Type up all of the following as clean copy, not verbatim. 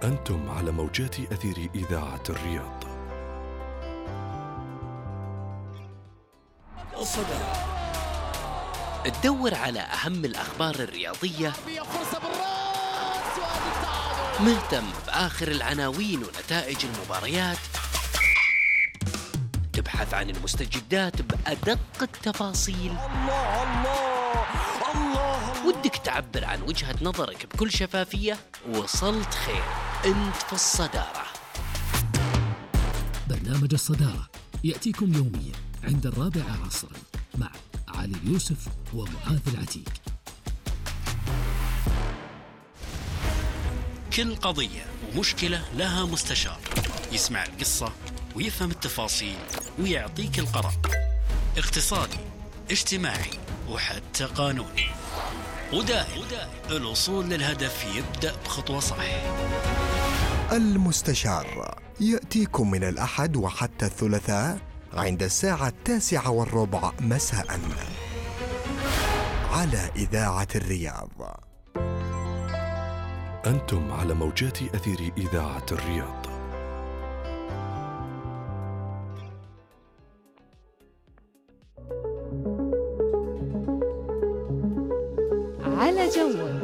أنتم على موجات أثير إذاعة الرياض. الصدارة، تدور على أهم الأخبار الرياضية، مهتم بآخر العناوين ونتائج المباريات، تبحث عن المستجدات بأدق التفاصيل. الله ودك تعبر عن وجهة نظرك بكل شفافية. وصلت خير، أنت في الصدارة. برنامج الصدارة يأتيكم يوميا عند 4 عصرا مع علي يوسف ومعاذ العتيق. كل قضية ومشكلة لها مستشار يسمع القصة ويفهم التفاصيل ويعطيك القرار، اقتصادي، اجتماعي، وحتى قانوني. ودائما الوصول للهدف يبدأ بخطوة صح. المستشار يأتيكم من الأحد وحتى الثلاثاء عند الساعة 9:15 مساء على إذاعة الرياض. أنتم على موجات أثير إذاعة الرياض. على جوك.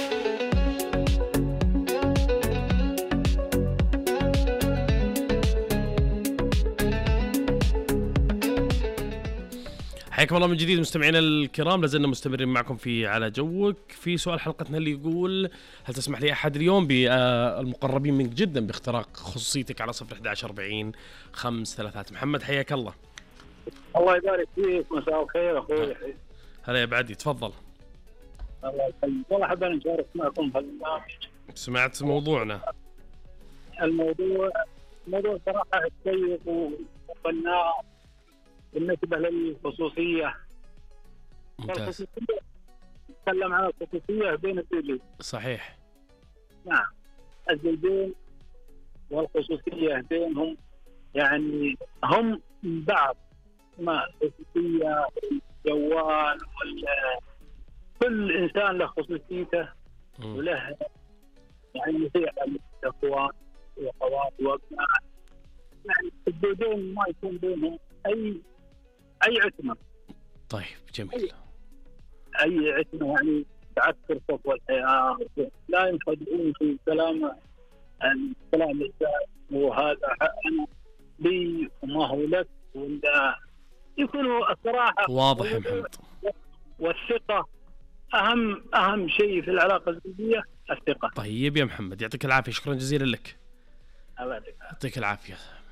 حياكم الله من جديد مستمعينا الكرام، لازلنا مستمرين معكم في على جوك. في سؤال حلقتنا اللي يقول: هل تسمح لي أحد اليوم بالمقربين منك جدا باختراق خصوصيتك على 011-40-533؟ محمد حياك الله. الله يبارك فيك، مساء الخير أخوي. هلا يا بعدي، تفضل. الله يسلمك، والله حابين نشارك معكم في البرنامج. سمعت موضوعنا؟ الموضوع صراحة شيق وقناع بالنسبة للخصوصية. ممتاز. نتكلم عن الخصوصية بين الزوجين. صحيح. نعم، الزوجين والخصوصية بينهم يعني هم بعض، ما الخصوصية الجوال كل إنسان له خصوصيته وله يعني نصيحة للإخوان وأخوات وأبناء. يعني الزوجين ما يكون بينهم أي عتمة. طيب جميل. أي عتمة يعني تعكر صفو الحياة، لا ينخدعون في كلام الزائد وهذا أنا لي وما هو لك، ولا يكونوا الصراحة واضح يا محمد. والثقة أهم شيء في العلاقة الزوجية، الثقة. طيب يا محمد يعطيك العافية، شكرا جزيلا لك. يعطيك العافية.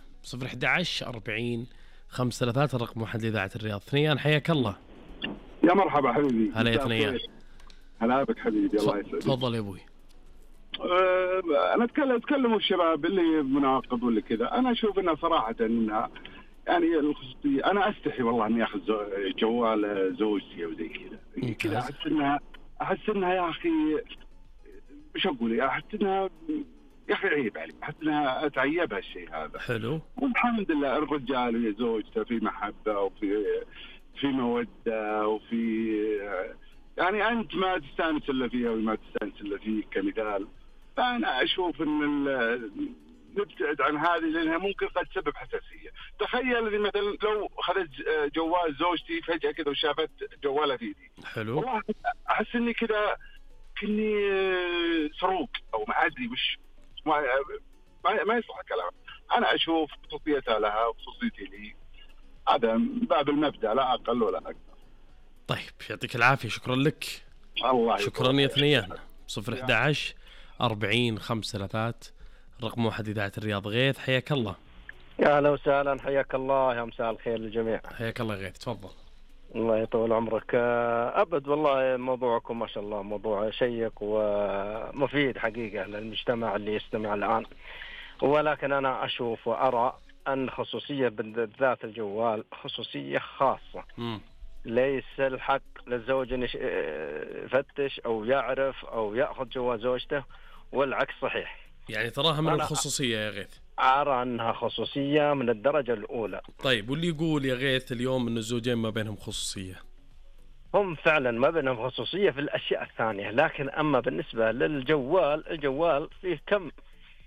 011-40-533 الرقم واحد لإذاعة الرياض. ثنيان حياك الله. يا مرحبا حبيبي. هلا يا ثنيان. هلا بك حبيبي، الله يسعدك. تفضل يا ابوي. انا اتكلموا الشباب اللي مناقض ولا كذا. انا اشوف انها صراحه انها يعني الخصوصيه، انا استحي والله اني اخذ جوال زوجتي او زي كذا. احس انها يا اخي مش اقول، احس انها يا اخي عيب علي، احس انها اتعيب هالشيء هذا. حلو. والحمد لله الرجال وزوجته في محبه وفي موده وفي يعني أنت ما تستانس إلا فيها وما تستانس إلا فيك كمثال. فأنا أشوف إن نبتعد عن هذه لأنها ممكن قد تسبب حساسية. تخيل إذا مثلا لو أخذت جوال زوجتي فجأة كذا وشافت جوالها في يدي. حلو. والله أحس إني كذا كني سروق أو ما أدري وش، ما يصلح الكلام. أنا أشوف خصوصيتها لها وخصوصيتي لي، هذا باب المبدأ لا أقل ولا أكثر. طيب يعطيك العافية، شكرا لك. الله شكرا يا ثنيان. 011-40-533 رقم واحد إذاعة الرياض. غيث حياك الله. يا هلا وسهلا، حياك الله، يا مساء الخير للجميع. حياك الله غيث، تفضل. الله يطول عمرك. أبد والله موضوعكم ما شاء الله موضوع شيق ومفيد حقيقة للمجتمع اللي يستمع الآن. ولكن أنا أشوف وأرى أن خصوصية بالذات الجوال خصوصية خاصة. ليس الحق للزوج أن يفتش أو يعرف أو يأخذ جوال زوجته، والعكس صحيح. يعني تراها من الخصوصية يا غيث؟ أرى أنها خصوصية من الدرجة الأولى. طيب واللي يقول يا غيث اليوم أن الزوجين ما بينهم خصوصية؟ هم فعلا ما بينهم خصوصية في الأشياء الثانية، لكن أما بالنسبة للجوال، الجوال فيه كم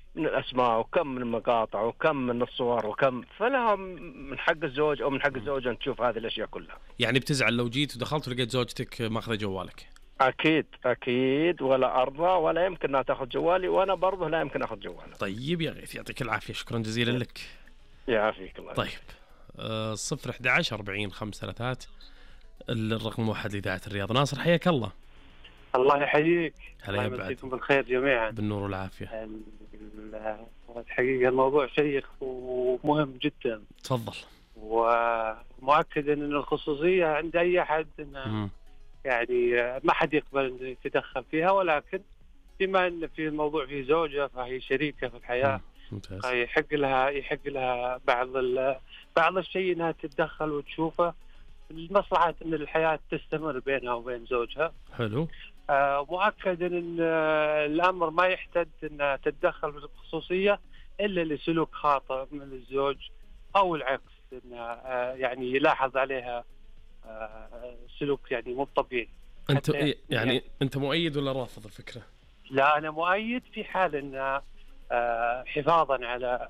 من الأسماء وكم من المقاطع وكم من الصور وكم، فلها من حق الزوج أو من حق الزوجة أن تشوف هذه الأشياء كلها. يعني بتزعل لو جيت ودخلت ولقيت زوجتك ماخذة جوالك؟ أكيد ولا أرضى ولا يمكن أنها تأخذ جوالي، وأنا برضه لا يمكن أخذ جوالي. طيب يا غيث يعطيك العافية، شكرا جزيلا لك. يعافيك الله. طيب 011 40 533 الرقم 1 لإذاعة الرياض. ناصر حياك الله. الله يحييك. هلا الله يمسيكم بالخير جميعا. بالنور والعافية. الحقيقة الموضوع شيق ومهم جدا. تفضل. ومؤكد ان الخصوصية عند اي احد يعني ما حد يقبل انه يتدخل فيها، ولكن بما ان في الموضوع فيه زوجة فهي شريكة في الحياة، يحق لها بعض الشيء انها تتدخل وتشوفه المصلحة ان الحياة تستمر بينها وبين زوجها. حلو. مؤكد ان الامر ما يحتاج انها تتدخل في الخصوصية الا لسلوك خاطئ من الزوج او العكس، انه يعني يلاحظ عليها سلوك يعني مو طبيعي. انت يعني انت مؤيد ولا رافض الفكرة؟ لا انا مؤيد في حال ان حفاظا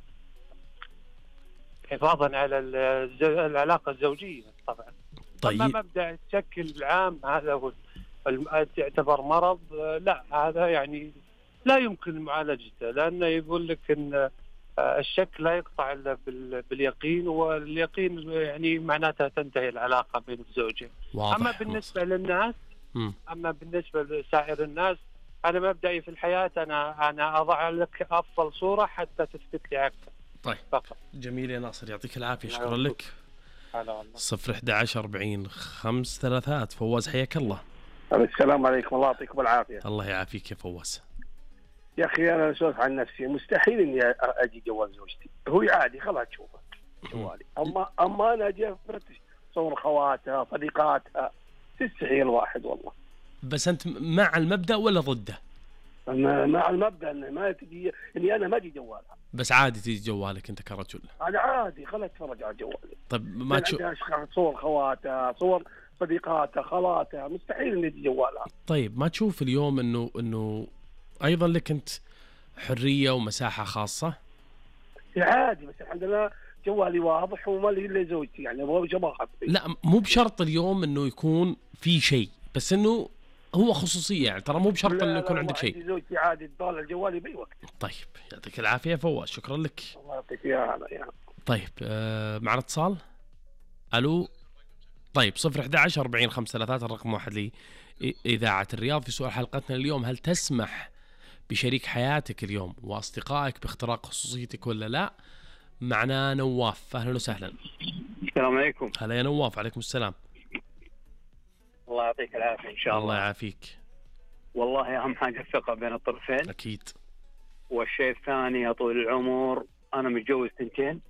على العلاقة الزوجية طبعا. طيب. اما مبدأ الشكل العام هذا هو يعتبر مرض، لا هذا يعني لا يمكن معالجته، لأنه يقول لك ان الشك لا يقطع الا باليقين، واليقين يعني معناتها تنتهي العلاقة بين الزوجين. اما بالنسبة للناس اما بالنسبة لسائر الناس، انا مبدئي في الحياة انا اضع لك افضل صورة حتى تثبت لي عكسها. طيب فقط. جميل يا ناصر يعطيك العافية، شكرا لك. 011 40 533 فواز حياك الله. السلام عليكم، الله يعطيكم العافية. الله يعافيك يا فواز. يا أخي أنا أسولف عن نفسي، مستحيل إني أجي جوال زوجتي، هو عادي خلاص تشوفه جوالي، أما أنا أجي أفتش صور خواتها صديقاتها، تستحيل الواحد والله. بس أنت مع المبدأ ولا ضده؟ أنا مع المبدأ إن ما تجي إني أنا ما أجي جوالها. بس عادي تيجي جوالك أنت كرجل؟ أنا عادي خلها تتفرج على جوالي. طيب ما تشوف صور خواتها صور صديقاتها خالاتها، مستحيل إني أجي جوالها. طيب ما تشوف اليوم إنه أيضا لك أنت حرية ومساحة خاصة؟ عادي، بس الحمد لله جوالي واضح وما لي إلا زوجتي، يعني أبغى جماعة. لا مو بشرط اليوم إنه يكون في شيء، بس إنه هو خصوصية، يعني ترى مو بشرط إنه يكون عندك شيء. زوجتي عادي تطالع جوالي بأي وقت. طيب يعطيك العافية فواز، شكرا لك. الله يعطيك يا طيب معنا اتصال. ألو. طيب 011 40 533 الرقم 1 لإذاعة الرياض. في سؤال حلقتنا اليوم: هل تسمح بشريك حياتك اليوم وأصدقائك باختراق خصوصيتك ولا لا؟ معنا نواف، أهلا وسهلا. السلام عليكم. هلا يا نواف. عليكم السلام. الله يعطيك العافية إن شاء الله. الله يعافيك. والله أهم حاجة الثقة بين الطرفين. أكيد. والشيء الثاني يا طويل العمر، أنا متجوز 2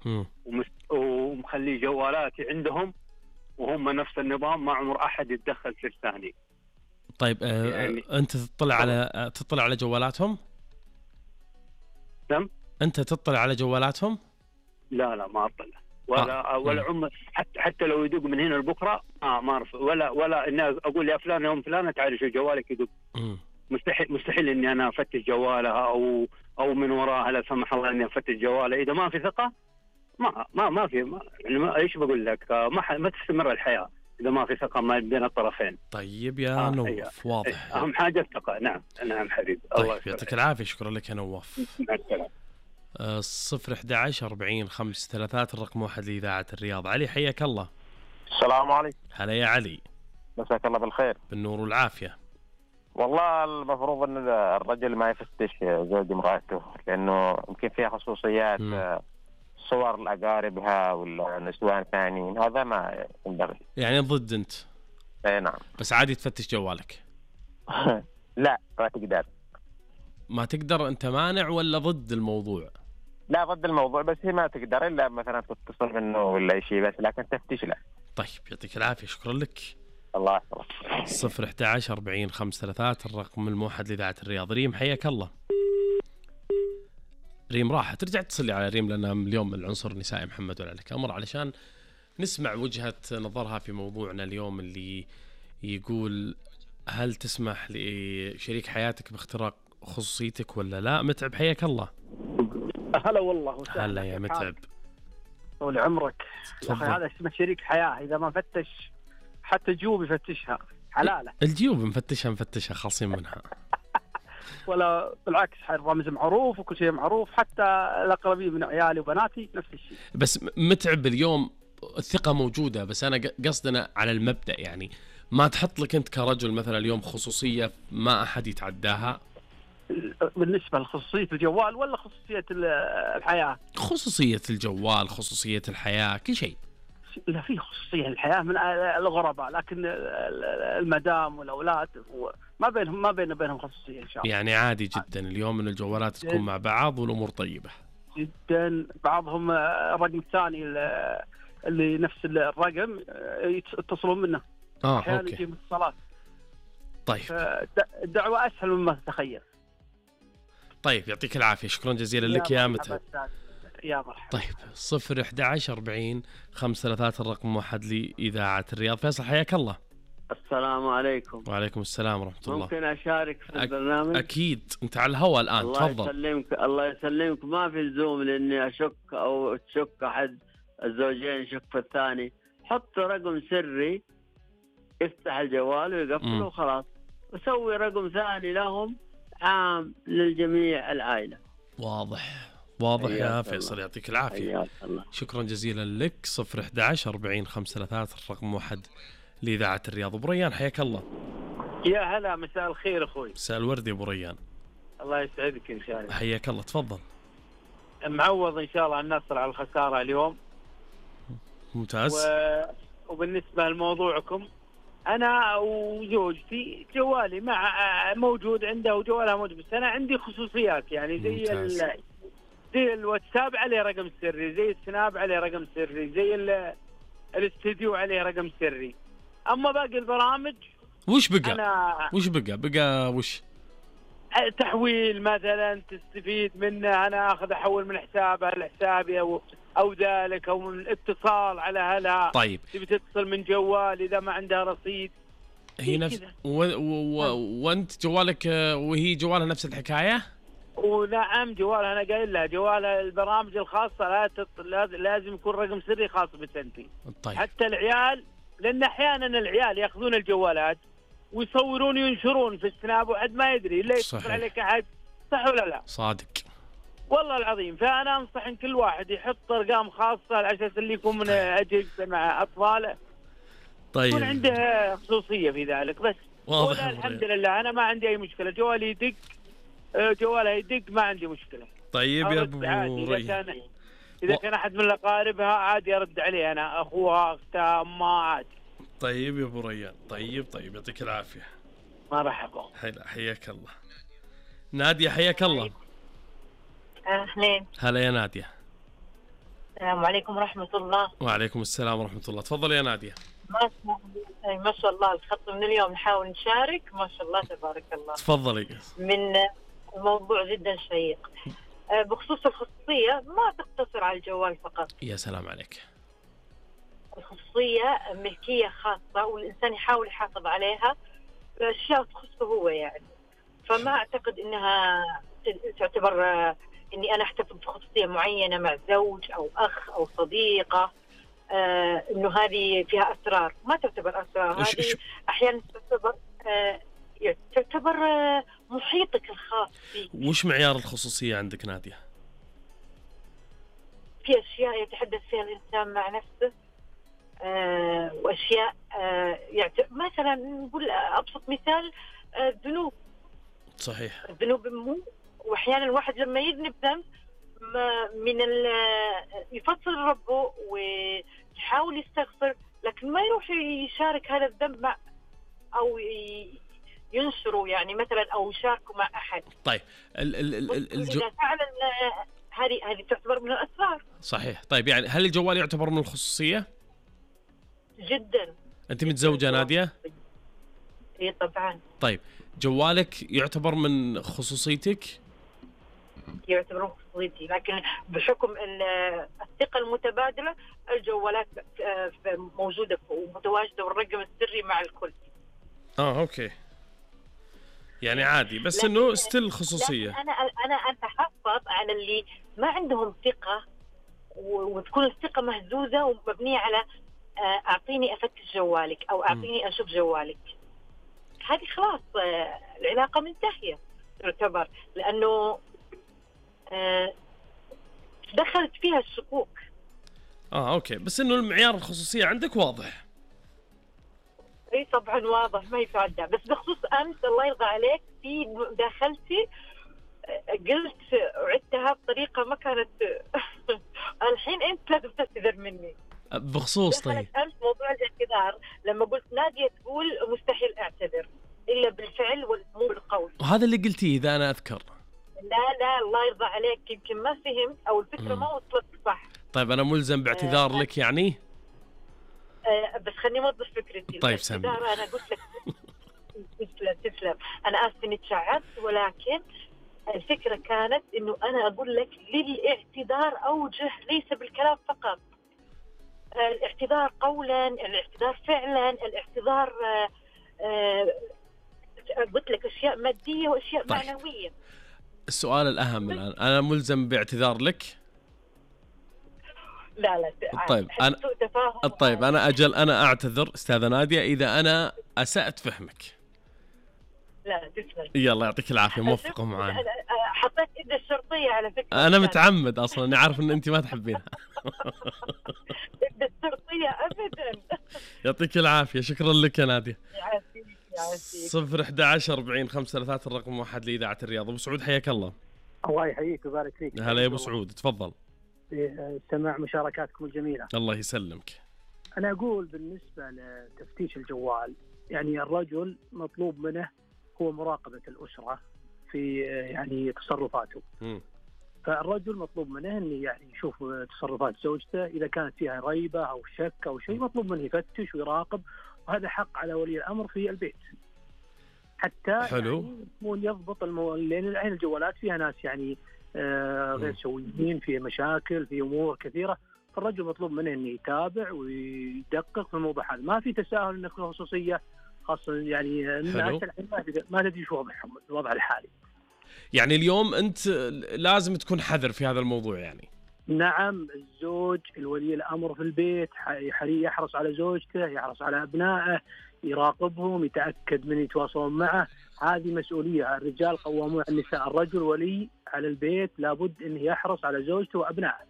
ومخلي جوالاتي عندهم وهم نفس النظام، ما عمر أحد يتدخل في الثاني. طيب يعني أنت تطلع على جوالاتهم؟ نعم. أنت تطلع على جوالاتهم؟ لا ما أطلع ولا عمر، حتى لو يدق من هنا لبكرة ما أعرف، ولا الناس أقول يا فلان يوم فلان تعال شو جوالك يدق. مستحيل إني أنا أفتش جوالها أو من وراها لا سمح الله إني أفتش جوالها. إذا ما في ثقة ما في يعني إيش بقول لك، ما تستمر الحياة إذا ما في ثقة ما بين الطرفين. طيب يا نواف واضح. أهم حاجة الثقة. نعم حبيبي. طيب الله يعطيك العافية، شكرا لك يا نواف. مع السلامة. 011 40 533 الرقم 1 لإذاعة الرياض. علي حياك الله. السلام عليكم. هلا يا علي. مساك الله بالخير. بالنور والعافية. والله المفروض ان الرجل ما يفتش زوج امرأته، لانه يمكن فيها خصوصيات، صور لأقاربها ولا نسوان ثانيين، هذا ما ينبغي. يعني ضد انت؟ اي نعم. بس عادي تفتش جوالك؟ لا ما تقدر. ما تقدر؟ انت مانع ولا ضد الموضوع؟ لا ضد الموضوع، بس هي ما تقدر الا مثلا تتصل منه ولا شيء، بس لكن تفتش لا. طيب يعطيك العافية، شكرا لك. الله يحفظك. 011 40 533 الرقم الموحد لإذاعة الرياض. ريم حياك الله. ريم راحت، ترجع تصل لي على ريم، لأن اليوم العنصر النسائي محمد ولا لك أمر، علشان نسمع وجهة نظرها في موضوعنا اليوم اللي يقول: هل تسمح لشريك حياتك باختراق خصوصيتك ولا لا؟ متعب حياك الله. هلا والله وسهلا. هلا يا متعب. طول عمرك يا أخي، تفضل. هذا اسمه شريك حياة. إذا ما فتش حتى جيوب يفتشها حلالة، الجيوب مفتشها خالصين منها. ولا بالعكس الرمز معروف وكل شيء معروف، حتى الأقربين من عيالي وبناتي نفس الشيء. بس متعب اليوم الثقة موجودة، بس أنا قصدنا على المبدأ، يعني ما تحط لك أنت كرجل مثلا اليوم خصوصية ما أحد يتعداها. بالنسبة لخصوصية الجوال ولا خصوصية الحياة؟ خصوصية الجوال، خصوصية الحياة، كل شيء. لا، في خصوصية الحياة من الغرباء، لكن المدام والأولاد ما بينهم خصوصية إن شاء الله. يعني عادي جدا اليوم إن الجوالات تكون مع بعض والأمور طيبة جدا. بعضهم الرقم الثاني اللي نفس الرقم يتصلون منه أحيانا أوكي. يجي من الصلاة. طيب الدعوة أسهل مما تتخيل. طيب يعطيك العافية، شكرا جزيلا لك يا متعب. يا مرحبا. طيب 011 40 533 الرقم موحد لإذاعة الرياض. فيصل حياك الله. السلام عليكم. وعليكم السلام ورحمة الله. ممكن أشارك في البرنامج؟ أكيد، أنت على الهواء الآن. الله تفضل. يسلمك. الله يسلمك. ما في لزوم لأني أشك أو تشك أحد الزوجين يشك في الثاني. حط رقم سري، يفتح الجوال ويقفله وخلاص، وسوي رقم ثاني لهم عام للجميع العائلة. واضح يا فيصل، يعطيك العافية. شكرا جزيلا لك. 011 40 533 الرقم موحد لإذاعة الرياض. أبو ريان حياك الله. يا هلا، مساء الخير أخوي. مساء الورد يا أبو ريان. الله يسعدك إن شاء الله. حياك الله، تفضل. معوض إن شاء الله عن النصر على الخسارة اليوم. ممتاز. وبالنسبة لموضوعكم، أنا وزوجتي جوالي موجود عنده وجوالها موجود، بس أنا عندي خصوصيات، يعني زي الواتساب عليه رقم سري، زي السناب عليه رقم سري، زي الاستديو عليه رقم سري. أما باقي البرامج وش بقى وش تحويل مثلا تستفيد منه، أنا أحول من حسابها لحسابي أو ذلك، أو من اتصال على هلا. طيب تبي تتصل من جوال إذا ما عندها رصيد. هي نفس وأنت جوالك وهي جوالها نفس الحكاية؟ ونعم جوالها، أنا قايل لها جوالها البرامج الخاصة لازم يكون رقم سري خاص بسنتي. طيب. حتى العيال، لأن أحيانا العيال يأخذون الجوالات ويصورون وينشرون في السناب وحد ما يدري إلا يتصل عليك أحد. صح ولا لا؟ صادق والله العظيم. فأنا أنصح إن كل واحد يحط أرقام خاصة على أساس اللي يكون من أجهزة مع أطفاله طيب يكون عنده خصوصية في ذلك. بس واضح. الحمد لله أنا ما عندي أي مشكلة، جوالي يدق، جوالها يدق، ما عندي مشكلة. طيب يا أبو ريان، إذا كان أحد من أقاربها عادي أرد عليه، أنا أخوها أختها أمها عادي. طيب يا أبو ريان. طيب يعطيك العافية. مرحبا. حياك الله. نادية حياك الله. أهلين. هلا يا نادية. السلام عليكم ورحمة الله. وعليكم السلام ورحمة الله. تفضل يا نادية. ما شاء الله الخط من اليوم نحاول نشارك، ما شاء الله تبارك الله. تفضلي. من موضوع جدا شيق بخصوص الخصوصية، ما تقتصر على الجوال فقط. يا سلام عليك. الخصوصية ملكية خاصة والإنسان يحاول يحافظ عليها، أشياء تخصه هو يعني. فما أعتقد إنها تعتبر إني أنا أحتفظ بخصوصية معينة مع زوج أو أخ أو صديقة، إنه هذه فيها أسرار. ما تعتبر أسرار، هذه أحيانا تعتبر محيطك الخاص فيك. وش معيار الخصوصية عندك نادية؟ في أشياء يتحدث فيها الإنسان مع نفسه، وأشياء مثلا نقول أبسط مثال الذنوب. صحيح. الذنوب وأحيانا الواحد لما يذنب ذنب من يفصل ربه ويحاول يستغفر، لكن ما يروح يشارك هذا الذنب مع أو ينشره، يعني مثلا أو يشاركه مع أحد. طيب إذا فعلا هذه تعتبر من الأسرار. صحيح. طيب يعني هل الجوال يعتبر من الخصوصية؟ جدا. أنت متزوجة نادية؟ إيه طبعا. طيب جوالك يعتبر من خصوصيتك؟ يعتبر من خصوصيتي، لكن بحكم الثقة المتبادلة الجوالات موجودة ومتواجدة والرقم السري مع الكل. أوكي. يعني عادي، بس إنه ستيل خصوصية. أنا أتحفظ على اللي ما عندهم ثقة، وتكون الثقة مهزوزة ومبنية على أعطيني أفتش جوالك أو أعطيني أشوف جوالك. هذه خلاص العلاقة منتهية تعتبر، لأنه دخلت فيها الشكوك. أوكي، بس إنه المعيار الخصوصية عندك واضح. اي طبعا واضح ما يتعدى. بس بخصوص امس الله يرضى عليك في مداخلتي قلت وعدتها بطريقه ما كانت الحين انت لازم تعتذر مني بخصوص. طيب امس موضوع الاعتذار لما قلت نادية تقول مستحيل اعتذر الا بالفعل مو بالقول، وهذا اللي قلتيه اذا انا اذكر. لا الله يرضى عليك، يمكن ما فهمت او الفكره ما وصلت صح. طيب انا ملزم باعتذار لك يعني؟ بس خليني اوضح فكرتي. طيب سامي. انا قلت لك تسلم انا اسف اني تشعبت، ولكن الفكره كانت انه انا اقول لك للاعتذار اوجه ليس بالكلام فقط. الاعتذار قولا، الاعتذار فعلا، الاعتذار قلت لك اشياء ماديه واشياء طيب. معنويه. السؤال الاهم الان، انا ملزم باعتذار لك؟ لا طيب انا اعتذر استاذه نادية اذا انا اسأت فهمك. لا تسلم. يلا يعطيك العافيه، موفقه معانا. حطيت ايد الشرطيه على فكره. انا متعمد اصلا، اني عارف ان انت ما تحبينها. ايد الشرطيه ابدا. يعطيك العافيه، شكرا لك يا نادية. يعافيك. 011 40 533 الرقم 1 لإذاعة الرياض. ابو سعود حياك الله. الله يحييك ويبارك فيك. هلا يا ابو سعود، تفضل. سمع مشاركاتكم الجميلة. الله يسلمك. أنا أقول بالنسبة لتفتيش الجوال، يعني الرجل مطلوب منه هو مراقبة الأسرة في يعني تصرفاته. فالرجل مطلوب منه أن يعني يشوف تصرفات زوجته، إذا كانت فيها ريبة أو شك أو شيء مطلوب منه يفتش ويراقب، وهذا حق على ولي الأمر في البيت. حتى حلو. يعني يضبط لأن الحين الجوالات فيها ناس يعني غير سويين، في مشاكل، في امور كثيره، فالرجل مطلوب منه انه يتابع ويدقق في الموضوع هذا. ما في تساهل انك له خصوصيه، خاصه يعني الناس ما تدري شو وضعهم الوضع الحالي. يعني اليوم انت لازم تكون حذر في هذا الموضوع يعني. نعم، الزوج الولي الامر في البيت يحرص على زوجته، يحرص على ابنائه، يراقبهم، يتاكد من يتواصلون معه. هذه مسؤوليه. الرجال قوامون على النساء، الرجل ولي على البيت، لابد انه يحرص على زوجته وابنائه،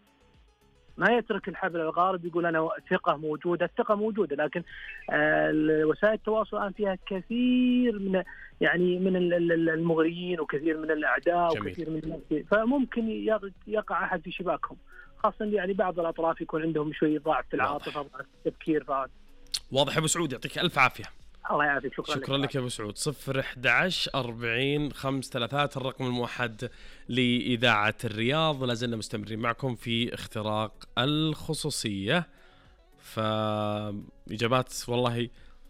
ما يترك الحبل الغارب يقول انا ثقه موجوده. الثقه موجوده، لكن وسائل التواصل الان فيها كثير من يعني من المغريين وكثير من الاعداء. جميل. وكثير من الناس، فممكن يقع احد في شباكهم، خاصه يعني بعض الاطراف يكون عندهم شوي ضعف في العاطفه، ضعف التفكير. واضح يا ابو سعود، يعطيك الف عافيه. الله يعافيك. شكرا لك يا ابو سعود. 011 40 533 الرقم الموحد لإذاعة الرياض. لازلنا مستمرين معكم في اختراق الخصوصية. فإجابات والله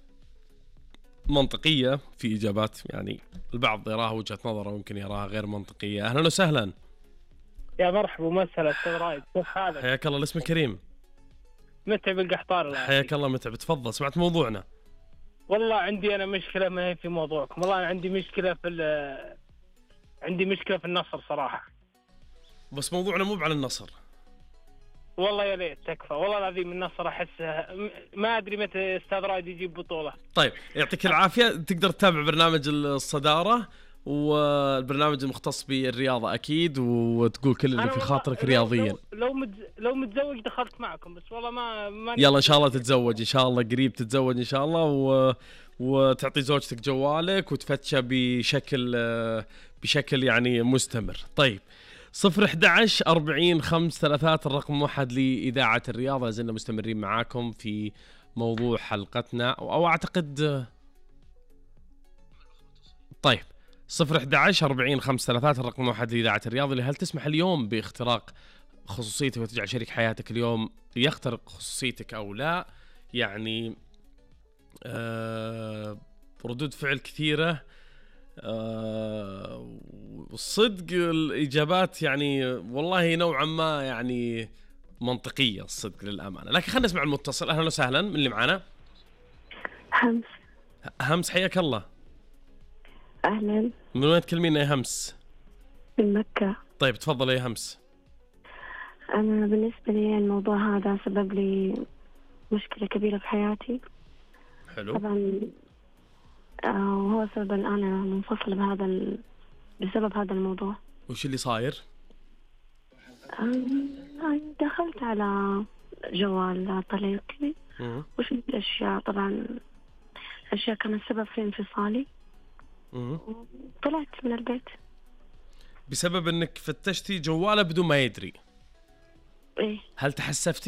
منطقية، في إجابات يعني البعض يراها وجهة نظره ويمكن يراها غير منطقية. أهلا وسهلا. يا مرحبا ومسهلا استاذ رايد، كيف حالك؟ حياك الله. الاسم الكريم؟ متعب القحطار. حياك الله متعب، تفضل. سمعت موضوعنا؟ والله عندي انا مشكله، ما هي في موضوعكم، والله أنا عندي مشكله في النصر صراحه. بس موضوعنا مو على النصر. والله يا ليت تكفى، والله العظيم النصر احسه ما ادري متى استاذ رايد يجيب بطوله. طيب يعطيك العافيه. تقدر تتابع برنامج الصداره والبرنامج المختص بالرياضه اكيد، وتقول كل اللي في خاطرك رياضيا. لو متزوج دخلت معكم، بس والله ما يلا ان شاء الله تتزوج، ان شاء الله قريب تتزوج ان شاء الله، وتعطي زوجتك جوالك وتفتشه بشكل يعني مستمر. طيب 011 40 533 الرقم موحد لإذاعة الرياض. لازلنا مستمرين معاكم في موضوع حلقتنا، أو أعتقد طيب 011 40 533 الرقم موحد لإذاعة الرياض. اللي هل تسمح اليوم باختراق خصوصيتك وتجعل شريك حياتك اليوم يخترق خصوصيتك أو لا؟ يعني ردود فعل كثيرة، والصدق الإجابات يعني والله نوعا ما يعني منطقية الصدق للأمانة. لكن خلينا نسمع المتصل. أهلا وسهلا، من اللي معنا؟ همس حياك الله. أهلا. من وين تكلمينا يا همس؟ من مكة. طيب تفضل يا همس. أنا بالنسبة لي الموضوع هذا سبب لي مشكلة كبيرة في حياتي. حلو. طبعا وهو سبب أن أنا منفصلة بسبب هذا الموضوع. وش اللي صاير؟ دخلت على جوال طليقي وشفت أشياء، طبعا أشياء كانت سبب في انفصالي. طلعت من البيت بسبب أنك فتشتي جواله بدون ما يدري. إيه. هل تحسفتي؟